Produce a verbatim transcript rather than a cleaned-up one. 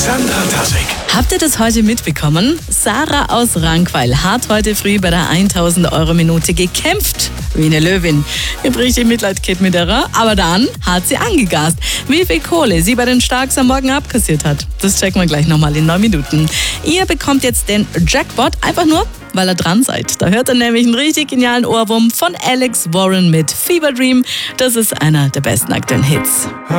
Sandra Tassig. Habt ihr das heute mitbekommen? Sarah aus Rankweil hat heute früh bei der tausend Euro Minute gekämpft. Wie eine Löwin. Ich hab richtig Mitleid gehabt mit ihr, aber dann hat sie angegast. Wie viel Kohle sie bei den Starks am Morgen abkassiert hat, das checken wir gleich nochmal in neun Minuten. Ihr bekommt jetzt den Jackpot einfach nur, weil ihr dran seid. Da hört ihr nämlich einen richtig genialen Ohrwurm von Alex Warren mit Fever Dream. Das ist einer der besten aktuellen Hits.